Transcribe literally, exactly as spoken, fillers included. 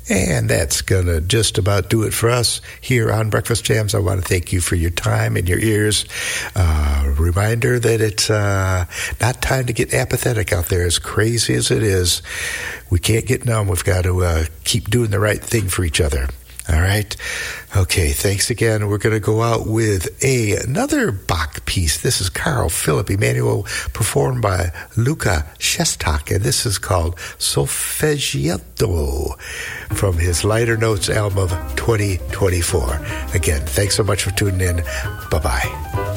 And that's going to just about do it for us here on Breakfast Jams. I want to thank you for your time and your ears. Uh, reminder that it's uh, not time to get apathetic out there. As crazy as it is, we can't get numb. We've got to uh, keep doing the right thing for each other. All right. Okay, thanks again. We're going to go out with a, another Bach piece. This is Carl Philipp Emanuel, performed by Luca Shestak, and this is called Solfeggiato from his Lighter Notes album of twenty twenty-four. Again, thanks so much for tuning in. Bye-bye.